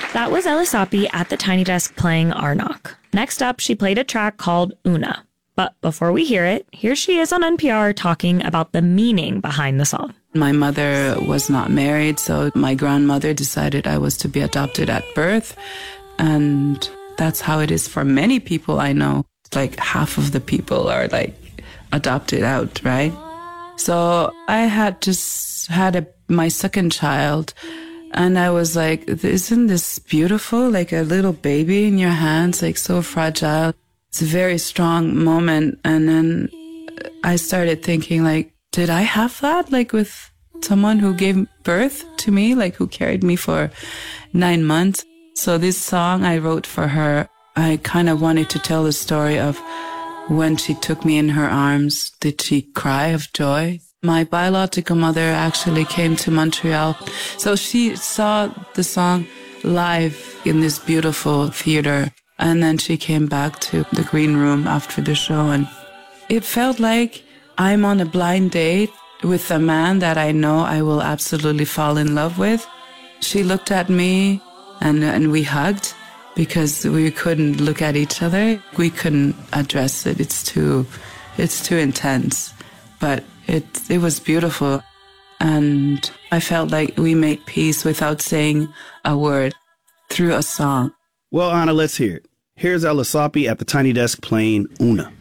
That was Ella Soppy at the Tiny Desk playing Arnok. Next up, she played a track called Una. But before we hear it, here she is on NPR talking about the meaning behind the song. My mother was not married, so my grandmother decided I was to be adopted at birth. And that's how it is for many people I know. Like half of the people are like adopted out, right? So I had just had my second child. And I was like, isn't this beautiful? Like a little baby in your hands, like so fragile. It's a very strong moment. And then I started thinking like, did I have that? Like with someone who gave birth to me, like who carried me for 9 months. So this song I wrote for her, I kind of wanted to tell the story of when she took me in her arms. Did she cry of joy? My biological mother actually came to Montreal. So she saw the song live in this beautiful theater. And then she came back to the green room after the show. And it felt like I'm on a blind date with a man that I know I will absolutely fall in love with. She looked at me and we hugged because we couldn't look at each other. We couldn't address it. It's too intense. But it was beautiful. And I felt like we made peace without saying a word through a song. Well, Anna, let's hear it. Here's Ella Soppy at the Tiny Desk playing Una.